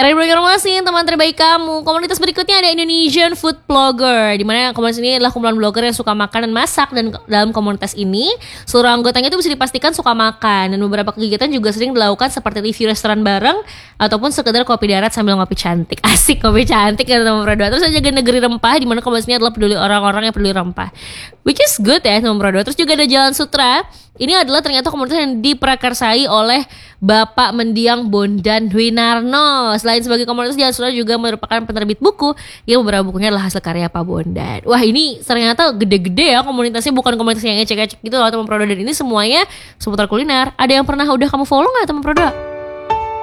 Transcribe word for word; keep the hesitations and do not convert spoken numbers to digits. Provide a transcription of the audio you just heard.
Informasi teman terbaik kamu. Komunitas berikutnya ada Indonesian Food Blogger, di mana komunitas ini adalah kumpulan blogger yang suka makan dan masak. Dan dalam komunitas ini seluruh anggotanya itu bisa dipastikan suka makan. Dan beberapa kegiatan juga sering dilakukan seperti review restoran bareng ataupun sekedar kopi darat sambil ngopi cantik. Asik, kopi cantik ya teman Pro dua. Terus ada jaga negeri rempah, di mana komunitas ini adalah peduli orang-orang yang peduli rempah, which is good ya teman Pro dua. Terus juga ada Jalan Sutra. Ini adalah ternyata komunitas yang diprakarsai oleh Bapak Mendiang Bondan Dwinarno. Selain sebagai komunitas, Jalan Sutra juga merupakan penerbit buku yang beberapa bukunya adalah hasil karya Pak Bondan. Wah, ini ternyata gede-gede ya komunitasnya, bukan komunitas yang ecek-ecek gitu loh teman Pro dua. Dan ini semuanya seputar kuliner. Ada yang pernah udah kamu follow gak teman Pro dua?